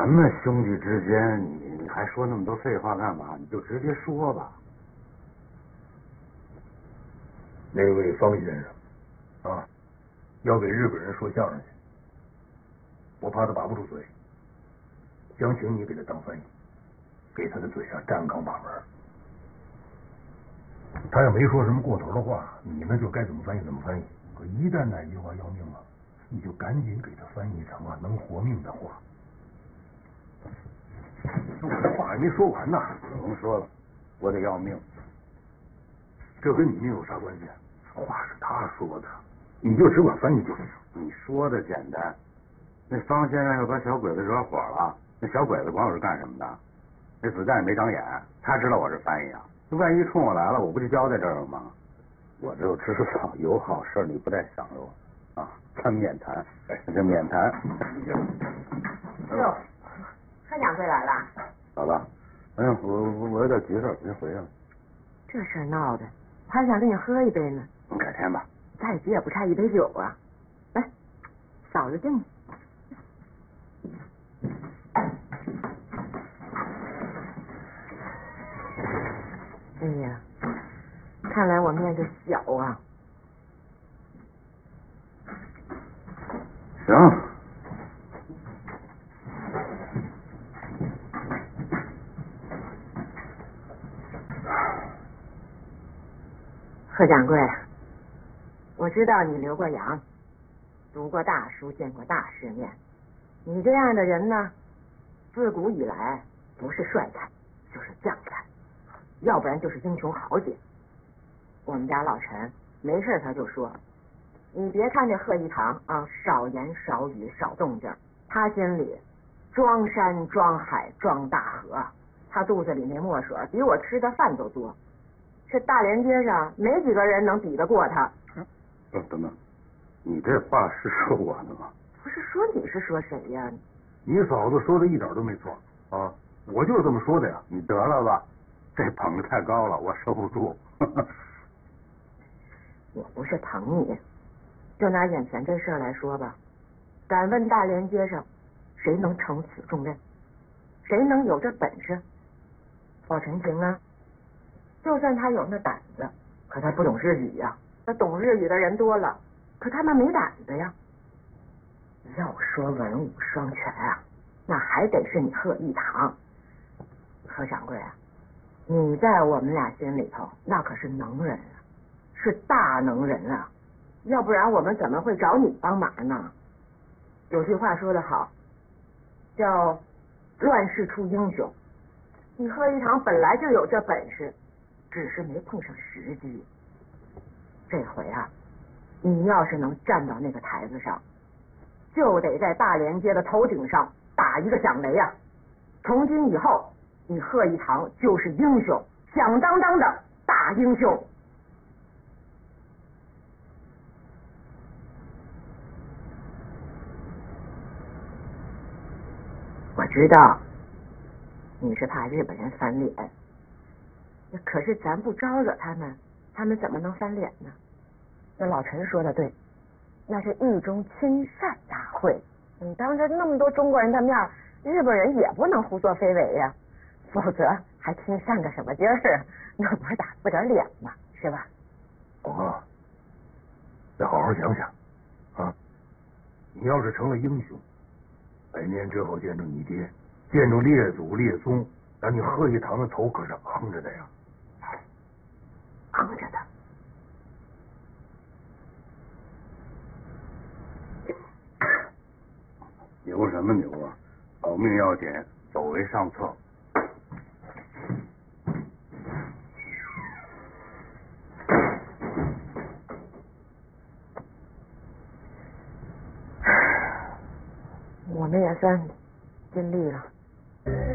咱们兄弟之间，你还说那么多废话干嘛？你就直接说吧。 那位方先生啊，要给日本人说相声去，我怕他把不住嘴，想请你给他当翻译，给他的嘴上站岗把门。他要没说什么过头的话，你们就该怎么翻译怎么翻译。可一旦哪句话要命了，你就赶紧给他翻译成能活命的话。我的话还没说完呢。 甭说了，我得要命。 这跟你命有啥关系？话是他说的，你就只管翻译就行。 你说的简单，那方先生要把小鬼子惹火了，那小鬼子管我是干什么的？那子弹也没长眼，他知道我是翻译啊。那万一冲我来了，我不就交代这儿了吗？我就知道有好事你不带想着我啊！咱免谈，这免谈。 哟，科长回来了。 好了，哎呀，我有点急事，先回去了。 这事儿闹的，我还想跟你喝一杯呢。 改天吧。 再急也不差一杯酒啊！来，嫂子敬你。哎呀，看来我面子小啊。 行。 贺掌柜，我知道你留过洋，读过大书，见过大世面。你这样的人呢，自古以来不是帅才就是将才，要不然就是英雄豪杰。我们家老陈没事他就说，你别看这贺一堂啊，少言少语少动静，他心里装山装海装大河，他肚子里那墨水比我吃的饭都多。这大连街上没几个人能比得过他。 等等，你这话是说我的吗？ 不是说你是说谁呀？ 你嫂子说的一点都没错啊，我就是这么说的呀。 你得了吧，这捧得太高了，我受不住。 我不是捧你，就拿眼前这事儿来说吧，敢问大连街上谁能承此重任？谁能有这本事？宝陈情啊，就算他有那胆子，可他不懂日语呀。那懂日语的人多了，可他们没胆子呀。要说文武双全啊，那还得是你贺一堂。贺掌柜啊，你在我们俩心里头那可是能人啊，是大能人啊，要不然我们怎么会找你帮忙呢？有句话说得好，叫乱世出英雄。你贺一堂本来就有这本事，只是没碰上时机。这回啊，你要是能站到那个台子上，就得在大连街的头顶上打一个响雷啊！从今以后，你贺一堂就是英雄，响当当的大英雄。我知道你是怕日本人翻脸，可是咱不招惹他们，他们怎么能翻脸呢？那老陈说的对，那是义中亲善大会，你当着那么多中国人的面，日本人也不能胡作非为呀，否则还亲善个什么劲儿？那不是打不点脸吗？是吧？ 我再好好想想啊！你要是成了英雄，100年之后见着你爹，见着列祖列宗，那你贺一堂的头可是昂着的呀， 昂着的。 牛什么牛啊！保命要紧，走为上策。 我们也算尽力了。